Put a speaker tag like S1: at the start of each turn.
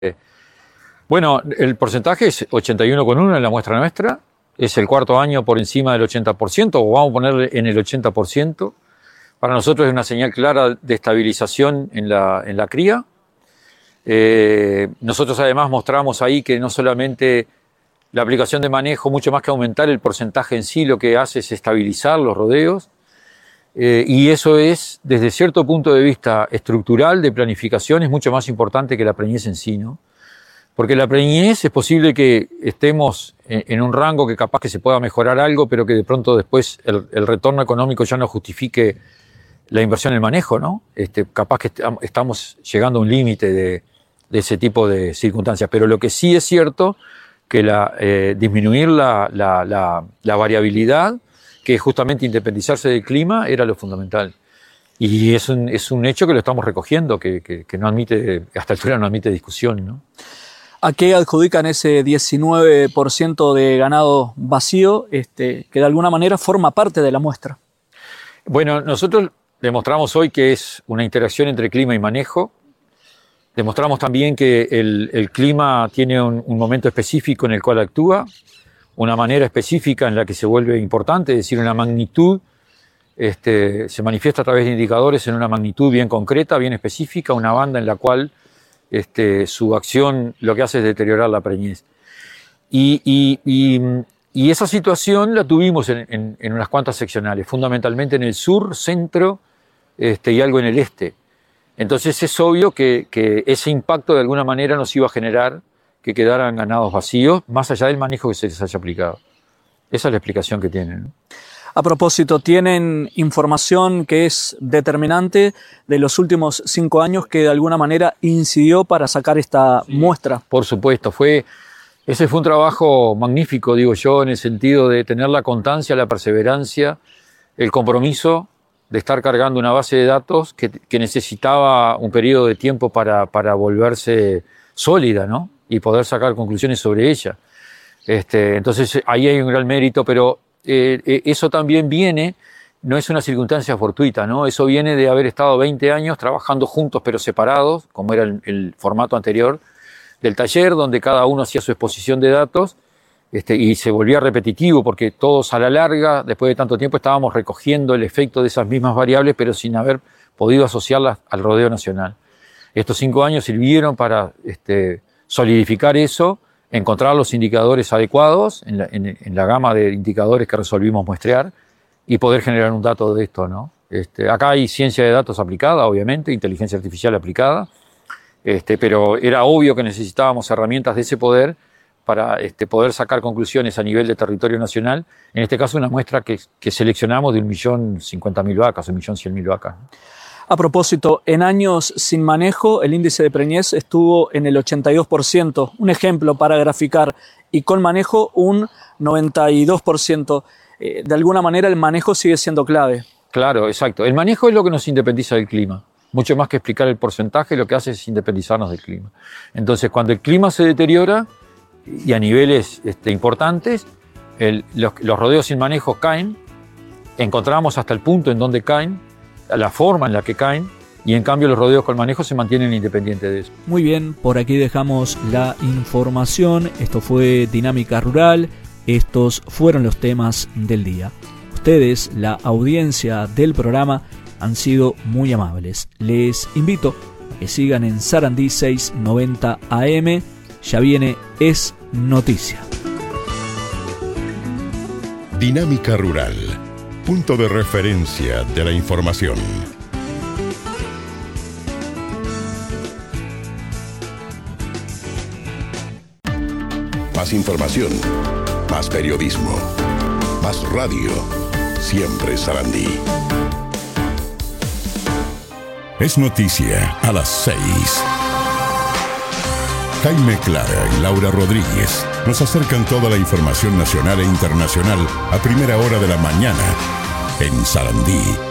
S1: Bueno, el porcentaje es 81,1 en la muestra nuestra, es el cuarto año por encima del 80%, o vamos a ponerle en el 80%. Para nosotros es una señal clara de estabilización en la cría. Nosotros además mostramos ahí que no solamente la aplicación de manejo, mucho más que aumentar el porcentaje en sí, lo que hace es estabilizar los rodeos. Y eso es, desde cierto punto de vista estructural, de planificación, es mucho más importante que la preñez en sí, ¿no? Porque la preñez es posible que estemos en un rango que capaz que se pueda mejorar algo, pero que de pronto después el retorno económico ya no justifique la inversión en el manejo, ¿no? Capaz que estamos llegando a un límite de ese tipo de circunstancias. Pero lo que sí es cierto, que disminuir la variabilidad, que justamente independizarse del clima, era lo fundamental. Y es un hecho que lo estamos recogiendo, que no admite, hasta el final no admite discusión, ¿no?
S2: ¿A qué adjudican ese 19% de ganado vacío que de alguna manera forma parte de la muestra?
S1: Bueno, nosotros demostramos hoy que es una interacción entre clima y manejo. Demostramos también que el clima tiene un momento específico en el cual actúa, una manera específica en la que se vuelve importante, es decir, una magnitud, se manifiesta a través de indicadores en una magnitud bien concreta, bien específica, una banda en la cual su acción lo que hace es deteriorar la preñez. Y esa situación la tuvimos en unas cuantas seccionales, fundamentalmente en el sur, centro y algo en el este. Entonces es obvio que ese impacto de alguna manera nos iba a generar que quedaran ganados vacíos, más allá del manejo que se les haya aplicado. Esa es la explicación que tienen, ¿no?
S2: A propósito, ¿tienen información que es determinante de los últimos 5 años que de alguna manera incidió para sacar esta muestra?
S1: Por supuesto, ese fue un trabajo magnífico, digo yo, en el sentido de tener la constancia, la perseverancia, el compromiso de estar cargando una base de datos que necesitaba un periodo de tiempo para volverse sólida, ¿no? Y poder sacar conclusiones sobre ella. Entonces ahí hay un gran mérito, pero eso también viene, no es una circunstancia fortuita, ¿no? Eso viene de haber estado 20 años trabajando juntos pero separados, como era el formato anterior del taller, donde cada uno hacía su exposición de datos, y se volvía repetitivo porque todos a la larga, después de tanto tiempo, estábamos recogiendo el efecto de esas mismas variables, pero sin haber podido asociarlas al rodeo nacional. Estos 5 años sirvieron para solidificar eso, encontrar los indicadores adecuados en la gama de indicadores que resolvimos muestrear y poder generar un dato de esto, ¿no? Acá hay ciencia de datos aplicada, obviamente, inteligencia artificial aplicada, pero era obvio que necesitábamos herramientas de ese poder para poder sacar conclusiones a nivel de territorio nacional. En este caso, una muestra que seleccionamos de 1.050.000 vacas, 1.100.000 vacas.
S2: A propósito, en años sin manejo, el índice de preñez estuvo en el 82%, un ejemplo para graficar, y con manejo un 92%. De alguna manera el manejo sigue siendo clave.
S1: Claro, exacto. El manejo es lo que nos independiza del clima. Mucho más que explicar el porcentaje, lo que hace es independizarnos del clima. Entonces, cuando el clima se deteriora, y a niveles importantes, los rodeos sin manejo caen, encontramos hasta el punto en donde caen, la forma en la que caen, y en cambio los rodeos con manejo se mantienen independientes de eso.
S3: Muy bien, por aquí dejamos la información. Esto fue Dinámica Rural, estos fueron los temas del día. Ustedes, la audiencia del programa, han sido muy amables. Les invito a que sigan en Sarandí 690 AM, ya viene Es Noticia.
S4: Dinámica Rural, punto de referencia de la información. Más información, más periodismo, más radio, siempre Sarandí. Es Noticia a las 6. Jaime Clara y Laura Rodríguez nos acercan toda la información nacional e internacional a primera hora de la mañana en Sarandí